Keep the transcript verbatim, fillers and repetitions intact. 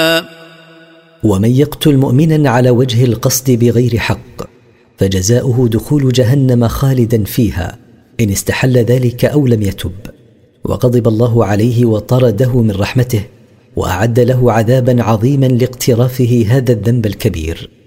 ومن يقتل مؤمنا على وجه القصد بغير حق فجزاؤه دخول جهنم خالدا فيها إن استحل ذلك أو لم يتب، وغضب الله عليه وطرده من رحمته وأعد له عذابا عظيما لاقترافه هذا الذنب الكبير.